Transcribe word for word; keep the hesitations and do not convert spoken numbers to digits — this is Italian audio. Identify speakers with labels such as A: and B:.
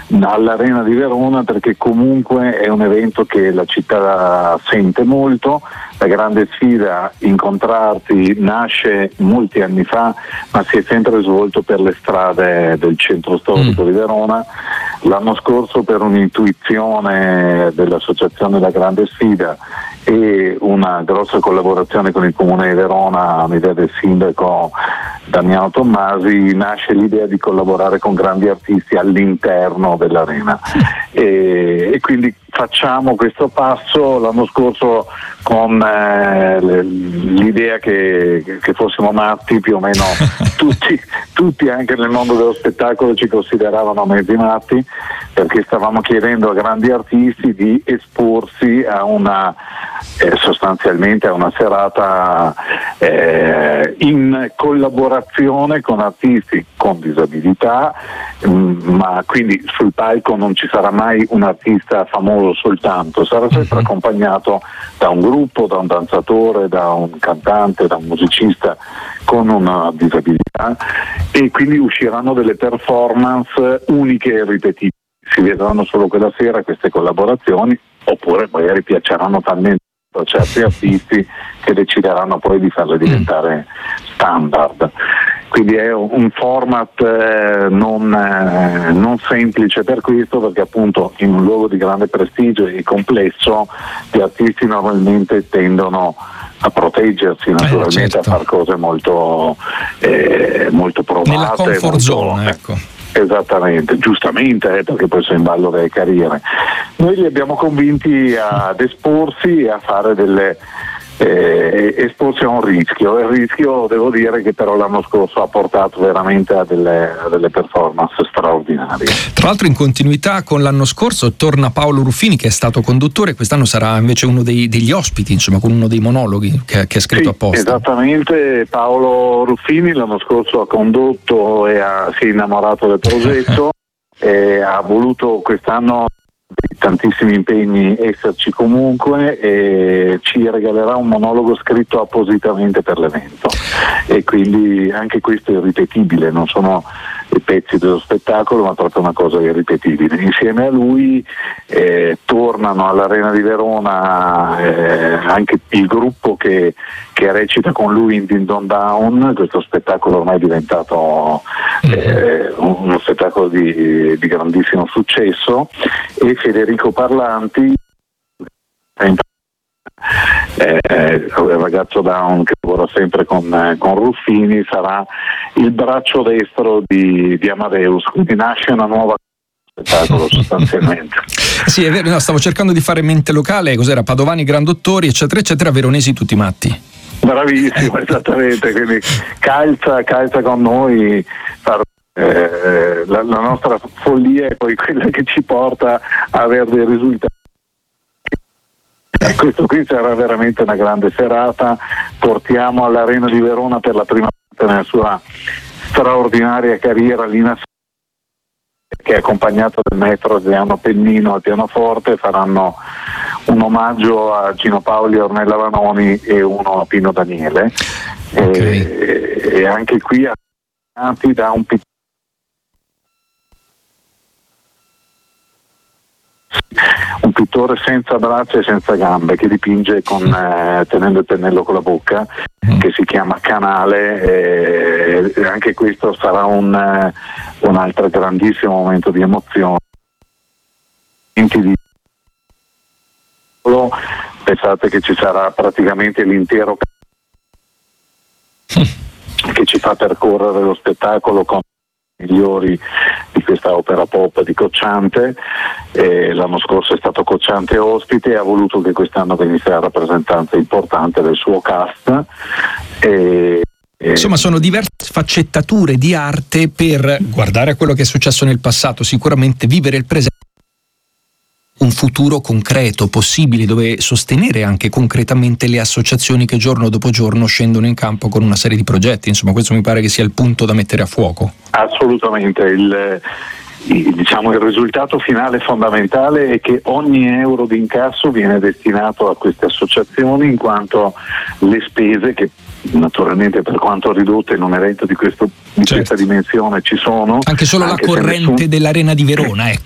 A: all'Arena di Verona, perché comunque è un evento che la città sente molto. La grande sfida, incontrarti, nasce molti anni fa, ma si è sempre svolto per le strade del centro storico mm. di Verona. L'anno scorso, per un'intuizione dell'associazione La Grande Sfida e una grossa collaborazione con il Comune di Verona, un'idea del sindaco Damiano Tommasi, nasce l'idea di collaborare con grandi artisti all'interno dell'arena e, e quindi facciamo questo passo. L'anno scorso con eh, l'idea che, che fossimo matti, più o meno tutti, tutti anche nel mondo dello spettacolo ci consideravano mezzi matti, perché stavamo chiedendo a grandi artisti di esporsi a una eh, sostanzialmente a una serata eh, in collaborazione con artisti con disabilità, mh, ma quindi sul palco non ci sarà mai un artista famoso soltanto, sarà sempre accompagnato da un gruppo, da un danzatore, da un cantante, da un musicista con una disabilità, e quindi usciranno delle performance uniche e ripetibili. Si vedranno solo quella sera queste collaborazioni, oppure magari piaceranno talmente a certi artisti che decideranno poi di farle diventare standard. Quindi è un format eh, non, eh, non semplice per questo, perché appunto in un luogo di grande prestigio e complesso gli artisti normalmente tendono a proteggersi, naturalmente, eh, certo. a fare cose molto eh, molto provate,
B: nella comfort
A: molto,
B: zone, ecco.
A: Esattamente, giustamente, eh, perché poi sono in ballo delle carriere. Noi li abbiamo convinti ad esporsi e a fare delle eh, esporsi a un rischio. Il rischio, devo dire, che però l'anno scorso ha portato veramente a delle, a delle performance straordinarie.
B: Tra l'altro, in continuità con l'anno scorso, torna Paolo Ruffini, che è stato conduttore, quest'anno sarà invece uno dei, degli ospiti, insomma, con uno dei monologhi che, che è scritto
A: sì,
B: apposta.
A: Esattamente, Paolo Ruffini l'anno scorso ha condotto e ha, si è innamorato del progetto e ha voluto quest'anno, tantissimi impegni, esserci comunque, e ci regalerà un monologo scritto appositamente per l'evento, e quindi anche questo è irripetibile, non sono i pezzi dello spettacolo ma proprio una cosa irripetibile. Insieme a lui eh, tornano all'Arena di Verona eh, anche il gruppo che, che recita con lui in Din Don Down. Questo spettacolo ormai è diventato eh, uno spettacolo di, di grandissimo successo, e Federico Parlanti, Eh, il ragazzo Down che lavora sempre con, eh, con Ruffini, sarà il braccio destro di, di Amadeus, quindi nasce una nuova spettacolo sostanzialmente.
B: Sì, è vero, no, stavo cercando di fare mente locale, cos'era? Padovani grandottori eccetera eccetera, veronesi tutti matti.
A: Bravissimo, esattamente, quindi calza, calza con noi. Far, eh, la, la nostra follia è poi quella che ci porta a avere dei risultati. Questo qui sarà veramente una grande serata. Portiamo all'Arena di Verona per la prima volta nella sua straordinaria carriera Lina, che è accompagnato dal maestro Adriano Pennino al pianoforte. Faranno un omaggio a Gino Paoli, Ornella Vanoni e uno a Pino Daniele. Okay. E, e anche qui accompagnati da un piccolo un pittore senza braccia e senza gambe, che dipinge con, eh, tenendo il pennello con la bocca, mm. che si chiama Canale, e anche questo sarà un, eh, un altro grandissimo momento di emozione. Pensate che ci sarà praticamente l'intero che ci fa percorrere lo spettacolo con i migliori di questa opera pop di Cocciante. Eh, l'anno scorso è stato Cocciante ospite e ha voluto che quest'anno venisse la rappresentanza importante del suo cast. Eh,
B: Insomma, sono diverse sfaccettature di arte per guardare a quello che è successo nel passato, sicuramente vivere il presente, un futuro concreto, possibile, dove sostenere anche concretamente le associazioni che giorno dopo giorno scendono in campo con una serie di progetti. Insomma, questo mi pare che sia il punto da mettere a fuoco.
A: Assolutamente. Il, il, diciamo, il risultato finale fondamentale è che ogni euro di incasso viene destinato a queste associazioni, in quanto le spese, che naturalmente per quanto ridotte in un evento di, questo, di certo. questa dimensione ci sono,
B: anche solo anche la corrente nessun... dell'Arena di Verona, ecco.